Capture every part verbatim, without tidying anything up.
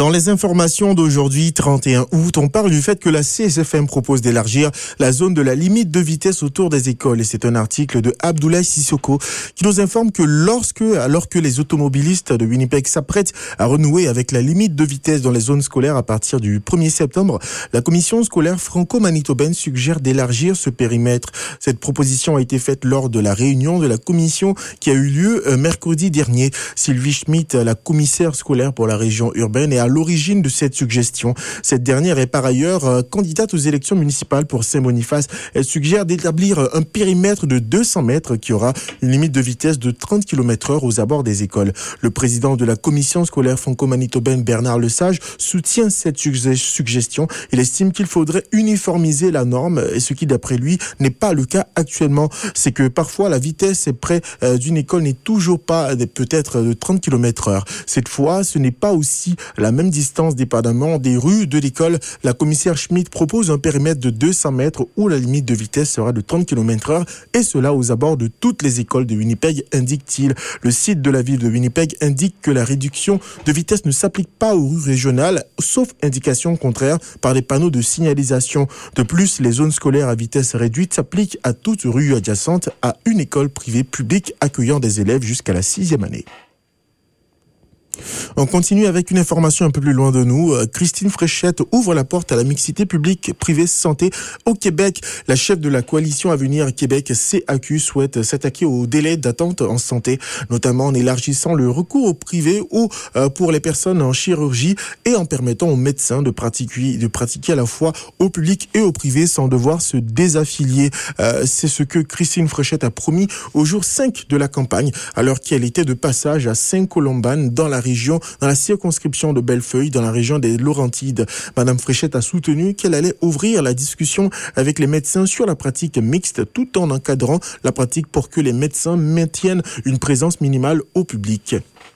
Dans les informations d'aujourd'hui, trente et un août, on parle du fait que la C S F M propose d'élargir la zone de la limite de vitesse autour des écoles. Et c'est un article de Abdoulaye Sissoko qui nous informe que lorsque, alors que les automobilistes de Winnipeg s'apprêtent à renouer avec la limite de vitesse dans les zones scolaires à partir du premier septembre, la commission scolaire franco-manitobaine suggère d'élargir ce périmètre. Cette proposition a été faite lors de la réunion de la commission qui a eu lieu mercredi dernier. Sylvie Schmidt, la commissaire scolaire pour la région urbaine, est à l'origine de cette suggestion. Cette dernière est par ailleurs euh, candidate aux élections municipales pour Saint-Boniface. Elle suggère d'établir un périmètre de deux cents mètres qui aura une limite de vitesse de trente kilomètres heure aux abords des écoles. Le président de la commission scolaire franco-manitobaine, Bernard Lesage, soutient cette suggé- suggestion. Il estime qu'il faudrait uniformiser la norme, et ce qui d'après lui n'est pas le cas actuellement. C'est que parfois la vitesse près euh, d'une école n'est toujours pas euh, peut-être de trente kilomètres heure. Cette fois, ce n'est pas aussi la même distance dépendamment des rues de l'école. La commissaire Schmidt propose un périmètre de deux cents mètres où la limite de vitesse sera de trente kilomètres heure et cela aux abords de toutes les écoles de Winnipeg, indique-t-il. Le site de la ville de Winnipeg indique que la réduction de vitesse ne s'applique pas aux rues régionales, sauf indication contraire par des panneaux de signalisation. De plus, les zones scolaires à vitesse réduite s'appliquent à toute rue adjacente à une école privée publique accueillant des élèves jusqu'à la sixième année. On continue avec une information un peu plus loin de nous. Christine Fréchette ouvre la porte à la mixité publique-privée santé au Québec. La chef de la coalition Avenir Québec C A Q souhaite s'attaquer aux délais d'attente en santé, notamment en élargissant le recours au privé ou euh, pour les personnes en chirurgie et en permettant aux médecins de pratiquer, de pratiquer à la fois au public et au privé sans devoir se désaffilier. Euh, c'est ce que Christine Fréchette a promis au jour cinq de la campagne, alors qu'elle était de passage à Saint-Colomban dans la région, dans la circonscription de Bellefeuille, dans la région des Laurentides. Madame Fréchette a soutenu qu'elle allait ouvrir la discussion avec les médecins sur la pratique mixte tout en encadrant la pratique pour que les médecins maintiennent une présence minimale au public.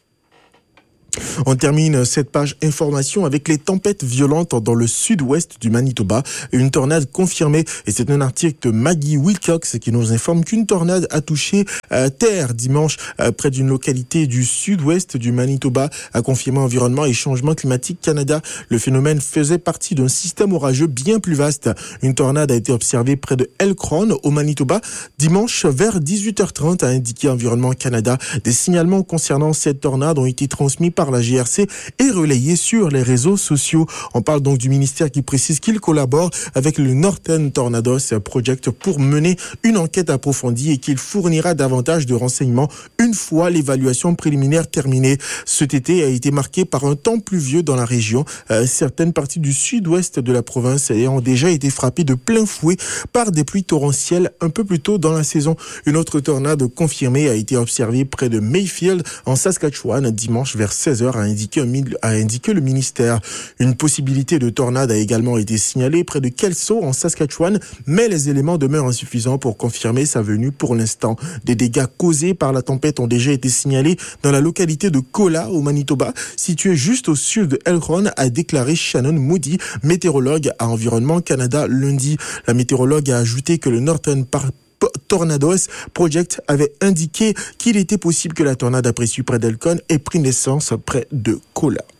On termine cette page information avec les tempêtes violentes dans le sud-ouest du Manitoba. Une tornade confirmée, et c'est un article de Maggie Wilcox qui nous informe qu'une tornade a touché euh, terre dimanche euh, près d'une localité du sud-ouest du Manitoba, a confirmé Environnement et Changement Climatique Canada. Le phénomène faisait partie d'un système orageux bien plus vaste. Une tornade a été observée près de Elkhorn au Manitoba dimanche vers dix-huit heures trente, a indiqué Environnement Canada. Des signalements concernant cette tornade ont été transmis par la G R C et relayé sur les réseaux sociaux. On parle donc du ministère qui précise qu'il collabore avec le Northern Tornadoes Project pour mener une enquête approfondie et qu'il fournira davantage de renseignements une fois l'évaluation préliminaire terminée. Cet été a été marqué par un temps pluvieux dans la région. Euh, certaines parties du sud-ouest de la province ayant déjà été frappées de plein fouet par des pluies torrentielles un peu plus tôt dans la saison. Une autre tornade confirmée a été observée près de Mayfield en Saskatchewan dimanche vers seize heures, a indiqué, a indiqué le ministère. Une possibilité de tornade a également été signalée près de Kelso en Saskatchewan, mais les éléments demeurent insuffisants pour confirmer sa venue pour l'instant. Des dégâts causés par la tempête ont déjà été signalés dans la localité de Kola au Manitoba, située juste au sud de Elkhorn, a déclaré Shannon Moody, météorologue à Environnement Canada lundi. La météorologue a ajouté que le Northern Park Tornadoes Project avait indiqué qu'il était possible que la tornade aperçue près d'Elkhorn ait pris naissance près de Kola.